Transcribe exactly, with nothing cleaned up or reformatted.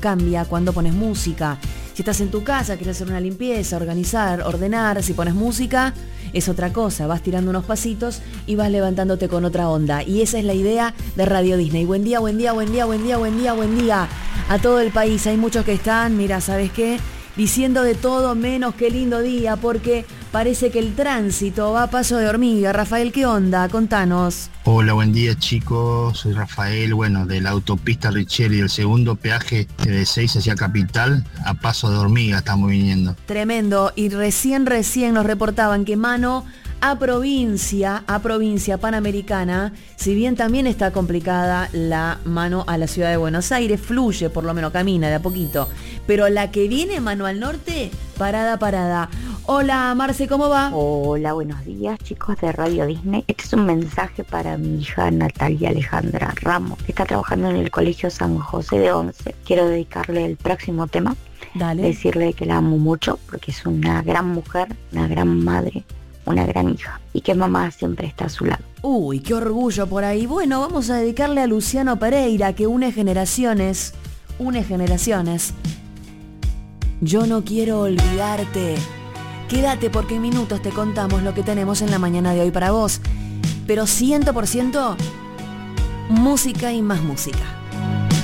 cambia cuando pones música. Si estás en tu casa, quieres hacer una limpieza, organizar, ordenar, si pones música, es otra cosa. Vas tirando unos pasitos y vas levantándote con otra onda. Y esa es la idea de Radio Disney. Buen día, buen día, buen día, buen día, buen día, buen día a todo el país. Hay muchos que están, mira, ¿sabes qué? Diciendo de todo menos qué lindo día, porque parece que el tránsito va a paso de hormiga. Rafael, ¿qué onda? Contanos. Hola, buen día chicos, soy Rafael, bueno, de la autopista Richeri, el segundo peaje de seis hacia Capital, a paso de hormiga estamos viniendo. Tremendo, y recién, recién nos reportaban que mano a provincia, a provincia panamericana, si bien también está complicada la mano a la ciudad de Buenos Aires, fluye, por lo menos camina de a poquito, pero la que viene mano al norte, parada, parada. Hola Marce, ¿cómo va? Hola, buenos días chicos de Radio Disney. Este es un mensaje para mi hija Natalia Alejandra Ramos, que está trabajando en el Colegio San José de Once. Quiero dedicarle el próximo tema. Dale. Decirle que la amo mucho, porque es una gran mujer, una gran madre, una gran hija, y que mamá siempre está a su lado. Uy, qué orgullo por ahí. Bueno, vamos a dedicarle a Luciano Pereira, que une generaciones, une generaciones. Yo no quiero olvidarte. Quédate porque en minutos te contamos lo que tenemos en la mañana de hoy para vos. Pero cien por ciento música y más música.